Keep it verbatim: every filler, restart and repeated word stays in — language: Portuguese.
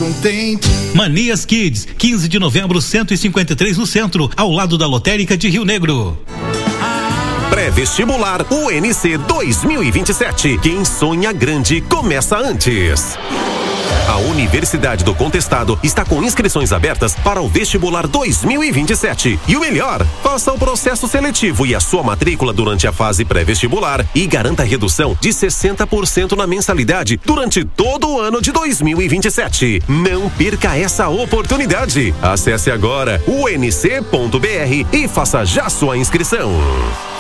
tem. Manias Kids, quinze de novembro, cento e cinquenta e três no centro, ao lado da lotérica de Rio Negro. Pré-vestibular U N C dois mil e vinte e sete. Quem sonha grande começa antes. A Universidade do Contestado está com inscrições abertas para o vestibular dois mil e vinte e sete. E o melhor, faça o processo seletivo e a sua matrícula durante a fase pré-vestibular e garanta redução de sessenta por cento na mensalidade durante todo o ano de dois mil e vinte e sete. Não perca essa oportunidade. Acesse agora u n c ponto b r e faça já sua inscrição.